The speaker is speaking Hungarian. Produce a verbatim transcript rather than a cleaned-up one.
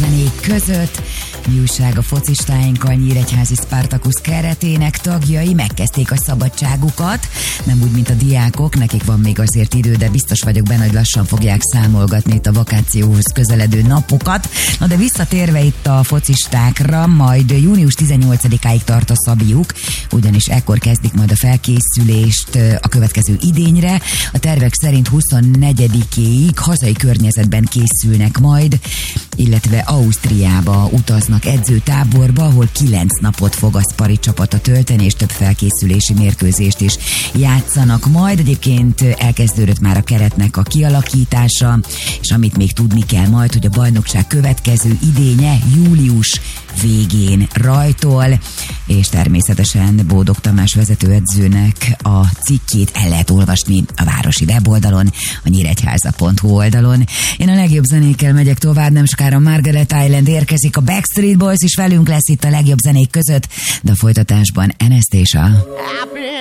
zenék között. Mi újság a focistáinkkal? Nyíregyházi Spartacus keretének tagjai megkezdték a szabadságukat. Nem úgy, mint a diákok, nekik van még azért idő, de biztos vagyok benne, hogy lassan fogják számolgatni itt a vakációhoz közeledő napokat. Na de visszatérve itt a focistákra, majd június tizennyolcadikáig tart a szabiuk, ugyanis ekkor kezdik majd a felkészülést a következő idényre. A tervek szerint huszonnegyedikéig hazai környezetben készülnek majd, illetve Ausztriába utaznak edzőtáborba, ahol kilenc napot fog a Spari csapata tölteni, és több felkészülési mérkőzést is játszanak majd. Egyébként elkezdődött már a keretnek a kialakítása, és amit még tudni kell majd, hogy a bajnokság következő idénye július végén rajtol, és természetesen Bódog Tamás vezetőedzőnek a cikkét el lehet olvasni a városi weboldalon, a nyíregyháza pont hu oldalon. Én a legjobb zenékkel megyek tovább, nem sokára Margaret Island érkezik, a Backstreet Boys is velünk lesz itt a legjobb zenék között, de a folytatásban Anastacia.